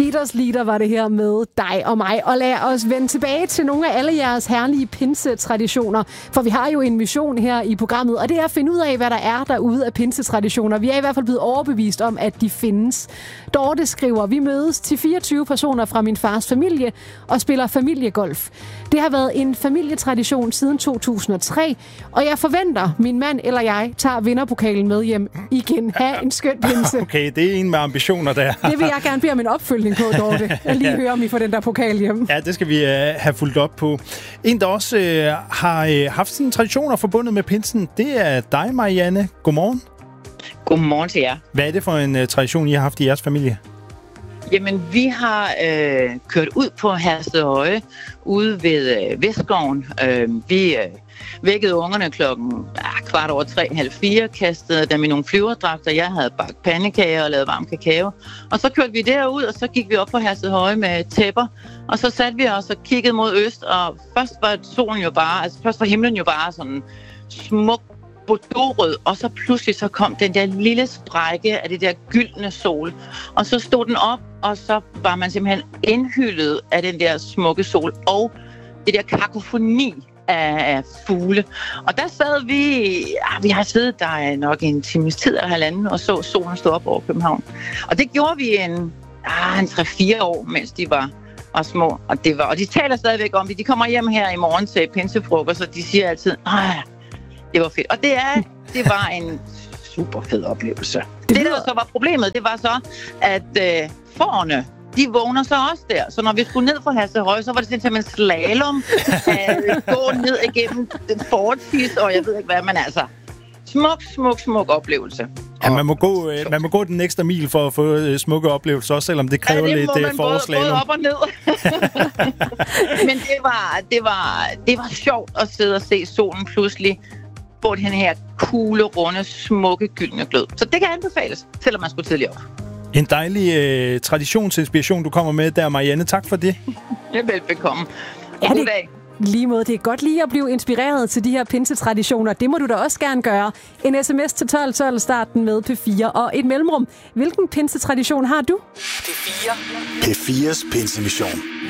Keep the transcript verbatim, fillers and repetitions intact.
Leaders Leader var det her med dig og mig. Og lad os vende tilbage til nogle af alle jeres herlige pinsetraditioner. For vi har jo en mission her i programmet, og det er at finde ud af, hvad der er derude af pinsetraditioner. Vi er i hvert fald blevet overbevist om, at de findes. Dorte skriver, vi mødes til fireogtyve personer fra min fars familie og spiller familiegolf. Det har været en familietradition siden to tusind og tre, og jeg forventer, min mand eller jeg tager vinderpokalen med hjem igen. Ha' en skøn pinse. Okay, det er en med ambitioner der. Det vil jeg gerne bede om en opfølgning på, Dorte. Jeg lige høre, om I får den der pokal hjem. Ja, det skal vi uh, have fulgt op på. En, der også uh, har uh, haft sine traditioner forbundet med pinsen, det er dig, Marianne. Godmorgen. Godmorgen til jer. Hvad er det for en uh, tradition, I har haft i jeres familie? Jamen, vi har øh, kørt ud på Herstedhøje ude ved øh, Vestgården. Øh, vi øh, vækkede ungerne klokken ah, kvart over tre, halv fire, kastede dem i nogle flyverdragter. Jeg havde bagt pandekager og lavet varm kakao. Og så kørte vi derud, og så gik vi op på Herstedhøje med tæpper. Og så satte vi os og kiggede mod øst, og først var solen jo bare, altså først var himlen jo bare sådan smuk, bordeaux-rød, og så pludselig så kom den der lille sprække af det der gyldne sol, og så stod den op, og så var man simpelthen indhyllet af den der smukke sol, og det der kakofoni af, af fugle. Og der sad vi, ja, vi har siddet der nok en times tid eller halvanden, og så solen stå op over København. Og det gjorde vi en, ah, en tre-fire år, mens de var og små, og det var, og de taler stadigvæk om det. De kommer hjem her i morgen til pinsefrokost, og de siger altid, ah, det var fedt. Og det, er, det var en super fed oplevelse. Det, det der så var problemet, det var så, at øh, fårene, de vågner så også der. Så når vi skulle ned fra Herstedhøje, så var det simpelthen en slalom at gå ned igennem den fortis, og jeg ved ikke hvad, men altså, smuk, smuk, smuk oplevelse. Ja, man må, gå, øh, man må gå den ekstra mil for at få øh, smukke oplevelser, også selvom det kræver ja, det lidt øh, forårsslalom. Både op og ned. Men det var, det, var, det var sjovt at sidde og se solen pludselig på den her kugle, runde, smukke, gyldne glød. Så det kan anbefales, selvom man skulle tidligere op. En dejlig øh, traditionsinspiration, du kommer med der, Marianne. Tak for det. Ja, velbekomme. Ja, God det, dag. Lige måde. Det er godt lige at blive inspireret til de her pinsetraditioner. Det må du da også gerne gøre. En sms til tolv tolv, starten med P fire og et mellemrum. Hvilken pinsetradition har du? P fire. P fires pinsemission.